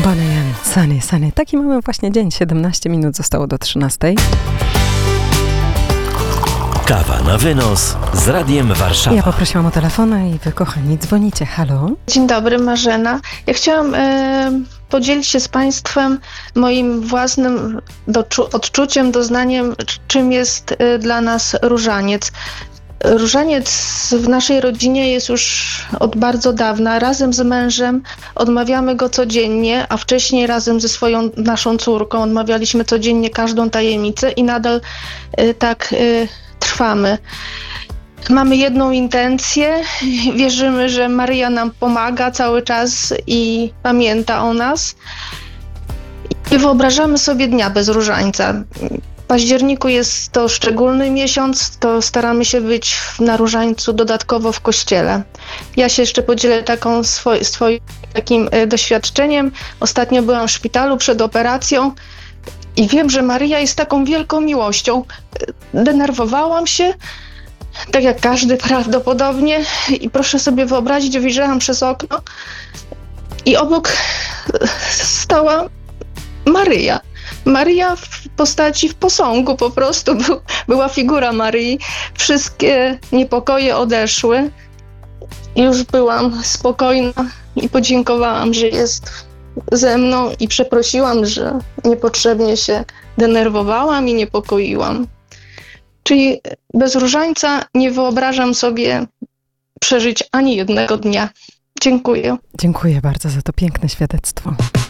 Bonnie M. Sunny. Taki mamy właśnie dzień. 17 minut zostało do 13. Kawa na wynos z Radiem Warszawa. Ja poprosiłam o telefon i wy, kochani, dzwonicie. Halo? Dzień dobry, Marzena. Ja chciałam podzielić się z Państwem moim własnym odczuciem, doznaniem, czym jest dla nas różaniec. Różaniec w naszej rodzinie jest już od bardzo dawna. Razem z mężem odmawiamy go codziennie, a wcześniej razem ze swoją naszą córką odmawialiśmy codziennie każdą tajemnicę i nadal tak trwamy. Mamy jedną intencję, wierzymy, że Maryja nam pomaga cały czas i pamięta o nas. Nie wyobrażamy sobie dnia bez różańca. W październiku jest to szczególny miesiąc, to staramy się być na różańcu dodatkowo w kościele. Ja się jeszcze podzielę swoim takim doświadczeniem. Ostatnio byłam w szpitalu przed operacją i wiem, że Maryja jest taką wielką miłością. Denerwowałam się, tak jak każdy prawdopodobnie, i proszę sobie wyobrazić, wyjrzałam przez okno i obok stała Maryja. Maryja w postaci w posągu po prostu, była figura Maryi. Wszystkie niepokoje odeszły. Już byłam spokojna i podziękowałam, że jest ze mną i przeprosiłam, że niepotrzebnie się denerwowałam i niepokoiłam. Czyli bez różańca nie wyobrażam sobie przeżyć ani jednego dnia. Dziękuję. Dziękuję bardzo za to piękne świadectwo.